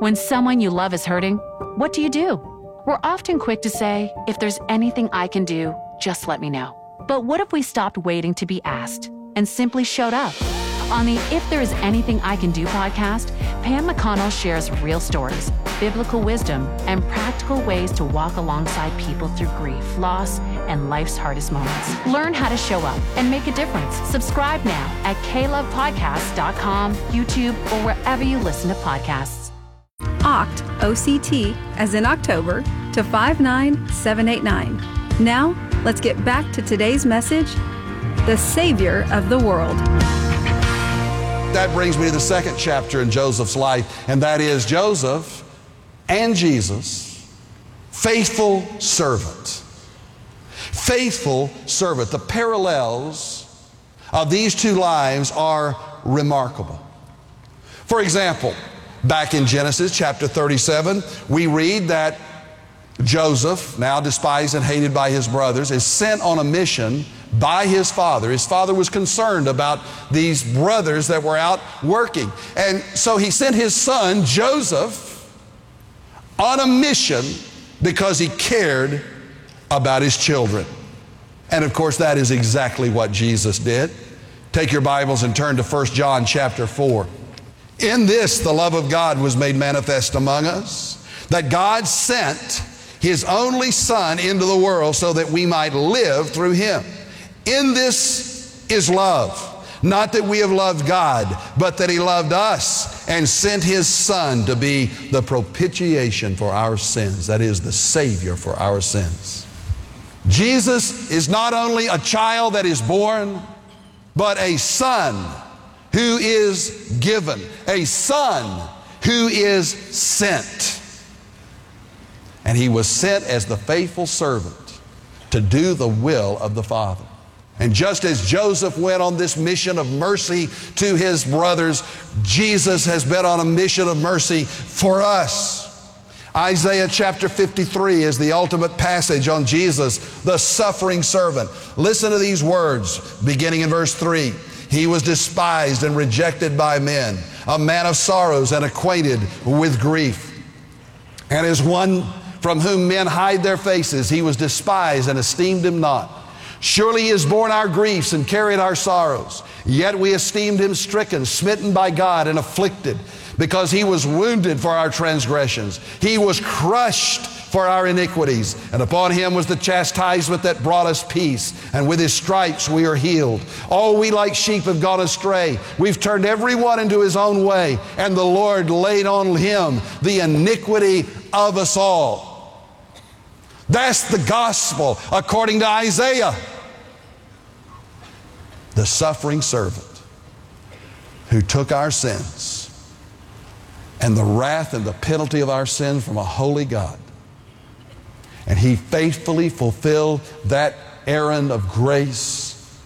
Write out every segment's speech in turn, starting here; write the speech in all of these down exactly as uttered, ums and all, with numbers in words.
When someone you love is hurting, what do you do? We're often quick to say, if there's anything I can do, just let me know. But what if we stopped waiting to be asked and simply showed up? On the If There Is Anything I Can Do podcast, Pam McConnell shares real stories, biblical wisdom, and practical ways to walk alongside people through grief, loss, and life's hardest moments. Learn how to show up and make a difference. Subscribe now at k love podcast dot com, YouTube, or wherever you listen to podcasts. O C T, O C T, as in October, to five nine seven eight nine. Now, let's get back to today's message, the Savior of the World. That brings me to the second chapter in Joseph's life, and that is Joseph and Jesus, faithful servant. Faithful servant. The parallels of these two lives are remarkable. For example, back in Genesis chapter thirty-seven, we read that Joseph, now despised and hated by his brothers, is sent on a mission by his father. His father was concerned about these brothers that were out working. And so he sent his son, Joseph, on a mission because he cared about his children. And of course, that is exactly what Jesus did. Take your Bibles and turn to First John chapter four. In this, the love of God was made manifest among us, that God sent His only Son into the world so that we might live through Him. In this is love, not that we have loved God, but that He loved us and sent His Son to be the propitiation for our sins, that is, the Savior for our sins. Jesus is not only a child that is born, but a Son who is given, a Son who is sent. And He was sent as the faithful servant to do the will of the Father. And just as Joseph went on this mission of mercy to his brothers, Jesus has been on a mission of mercy for us. Isaiah chapter fifty-three is the ultimate passage on Jesus, the suffering servant. Listen to these words, beginning in verse three. He was despised and rejected by men, a man of sorrows and acquainted with grief. And as one from whom men hide their faces, He was despised and esteemed Him not. Surely He has borne our griefs and carried our sorrows. Yet we esteemed Him stricken, smitten by God, and afflicted, because He was wounded for our transgressions. He was crushed for our iniquities, and upon Him was the chastisement that brought us peace, and with His stripes we are healed. All we like sheep have gone astray. We've turned every one into his own way, and the Lord laid on Him the iniquity of us all. That's the gospel according to Isaiah. The suffering servant who took our sins and the wrath and the penalty of our sin from a holy God. And He faithfully fulfilled that errand of grace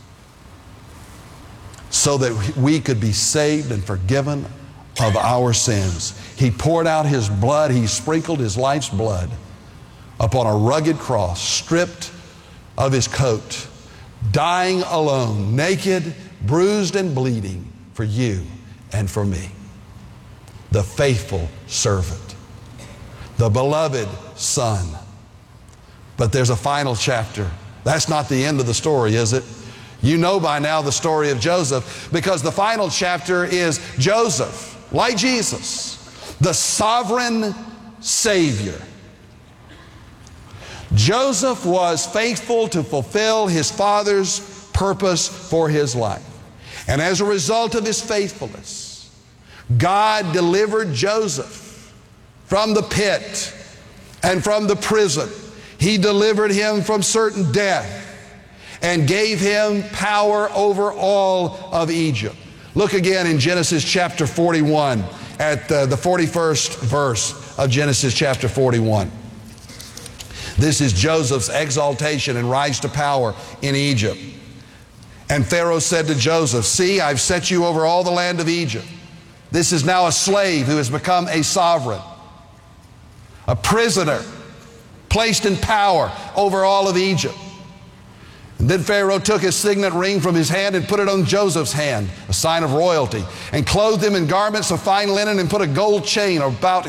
so that we could be saved and forgiven of our sins. He poured out His blood. He sprinkled His life's blood upon a rugged cross, stripped of His coat, dying alone, naked, bruised, and bleeding for you and for me. The faithful servant, the beloved Son. But there's a final chapter. That's not the end of the story, is it? You know by now the story of Joseph, because the final chapter is Joseph, like Jesus, the sovereign Savior. Joseph was faithful to fulfill his father's purpose for his life. And as a result of his faithfulness, God delivered Joseph from the pit and from the prison. He delivered him from certain death and gave him power over all of Egypt. Look again in Genesis chapter forty-one at uh, the forty-first verse of Genesis chapter forty-one. This is Joseph's exaltation and rise to power in Egypt. And Pharaoh said to Joseph, "See, I've set you over all the land of Egypt." This is now a slave who has become a sovereign, a prisoner, placed in power over all of Egypt. And then Pharaoh took his signet ring from his hand and put it on Joseph's hand, a sign of royalty, and clothed him in garments of fine linen and put a gold chain about